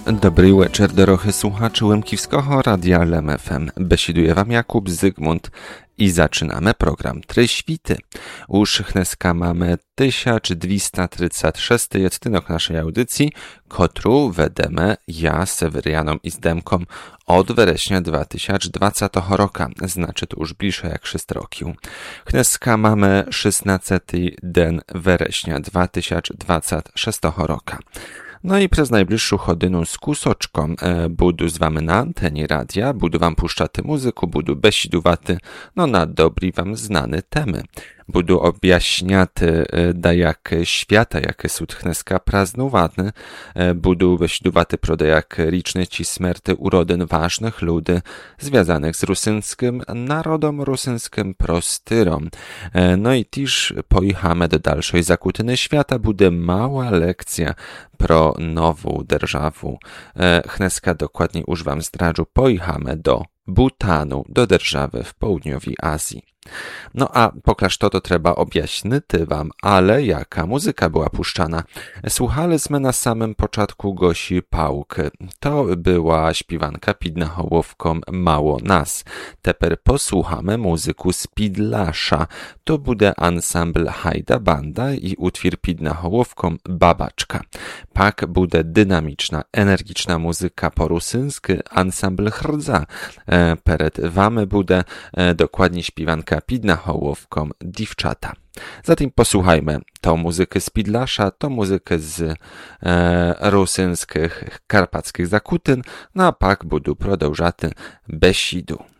Добрий вечір, дорогі słuchacze Łemkівського Radia LEM FM. Besiduje wam Jakub Zygmunt i zaczynamy program Treświty. Już dneska mamy 1236 odcinek naszej audycji, którą vedeme ja, Severianom i Zdemkom od września 2020 roku, znaczy to już bliżej jak 6 roki. Dneska mamy 16 dzień września 2026 roku. No i przez najbliższą godzinę z kusoczką budu z wami na antenie radia, budu wam puszczaty muzyku, budu besidowaty, no na dobry wam znane temy. Budu objaśniaty dajak świata, jakie są dneska praznowane, budu besidowaty pro dajak licznyci smerty urodyn ważnych ludzi związanych z rusyńskim narodom, rusyńskim prostyrom. No i też pojechamy do dalszej zakutyny świata, bude mała lekcja pro nową державу. Dneska dokładnie już wam zdradżu, pojechamy do Butanu, do держаwy w południowej Azji. No a poklaż to trzeba objaśnić wam, ale jaka muzyka była puszczana. Słuchaliśmy na samym początku Gosi Pałk. To była śpiewanka pід nahołówką Mało nas. Teper posłuchamy muzyku z Pidlasza. To bude ansambl Hajda Banda i utwór pід nahołówką Babaczka. Pak bude dynamiczna, energiczna muzyka po rusyńsku ansambl Hrdza. Перед wami bude dokładnie śpiewanka pід nahołówką Dziewczata. Zatem posłuchajmy tą muzykę z Pidlasza, tą muzykę z rusyńskich, karpackich zakutyn, no a pak budu продовжати бесіду.